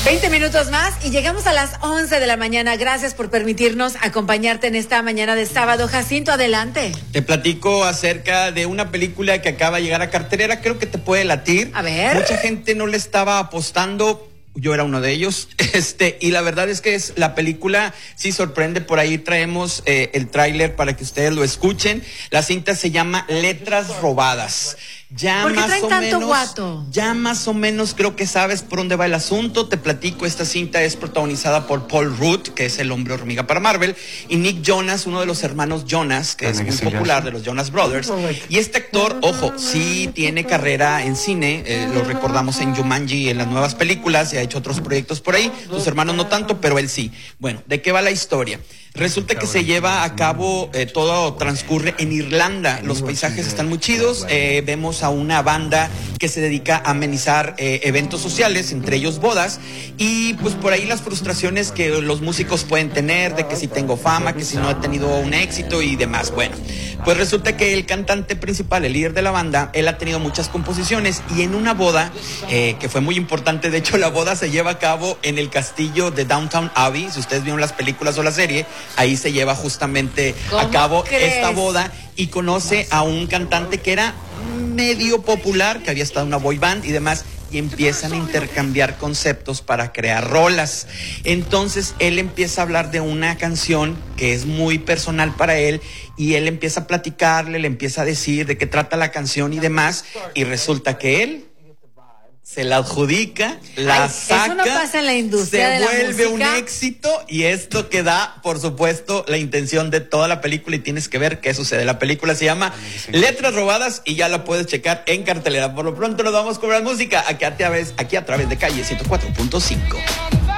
20 minutos más y llegamos a las 11 de la mañana. Gracias por permitirnos acompañarte en esta mañana de sábado. Jacinto, adelante. Te platico acerca de una película que acaba de llegar a cartelera. Creo que te puede latir. A ver. Mucha gente no le estaba apostando. Yo era uno de ellos. Y la verdad es que la película sí sorprende. Por ahí traemos el tráiler para que ustedes lo escuchen. La cinta se llama Letras Robadas. ¿Por qué traen tanto guato? Ya más o menos creo que sabes por dónde va el asunto. Te platico, esta cinta es protagonizada por Paul Rudd, que es el hombre hormiga para Marvel, y Nick Jonas, uno de los hermanos Jonas, que es muy popular, de los Jonas Brothers. Y este actor, ojo, sí tiene carrera en cine, lo recordamos en Jumanji, en las nuevas películas, y ha hecho otros proyectos por ahí. Sus hermanos no tanto, pero él sí. Bueno, ¿de qué va la historia? Resulta que se lleva a cabo, todo transcurre en Irlanda. Los paisajes están muy chidos. Vemos a una banda que se dedica a amenizar eventos sociales, entre ellos bodas. Y pues por ahí las frustraciones que los músicos pueden tener, de que si tengo fama, que si no he tenido un éxito y demás. Bueno, pues resulta que el cantante principal, el líder de la banda, él ha tenido muchas composiciones. Y en una boda, que fue muy importante, de hecho la boda se lleva a cabo en el castillo de Downton Abbey. Si ustedes vieron las películas o la serie, ahí se lleva justamente a cabo esta boda, y conoce a un cantante que era medio popular, que había estado en una boy band y demás, y empiezan a intercambiar conceptos para crear rolas. Entonces él empieza a hablar de una canción que es muy personal para él, y él empieza a platicarle, le empieza a decir de qué trata la canción y demás, y resulta que él se la adjudica, la saca, eso no pasa en la industria de la música. Se vuelve un éxito, y esto que da, por supuesto, la intención de toda la película, y tienes que ver qué sucede. La película se llama Letras Robadas y ya la puedes checar en cartelera. Por lo pronto nos vamos con la música aquí a través de Calle 104.5.